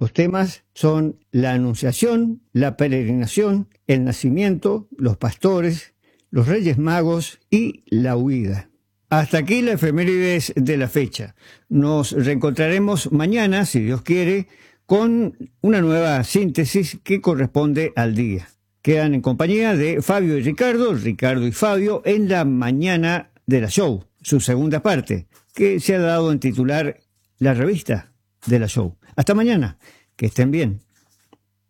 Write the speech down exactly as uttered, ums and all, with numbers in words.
Los temas son la Anunciación, la peregrinación, el nacimiento, los pastores, los Reyes Magos y la huida. Hasta aquí la efemérides de la fecha. Nos reencontraremos mañana, si Dios quiere, con una nueva síntesis que corresponde al día. Quedan en compañía de Fabio y Ricardo, Ricardo y Fabio, en la mañana de la show, su segunda parte, que se ha dado en titular La revista de la show. Hasta mañana, que estén bien.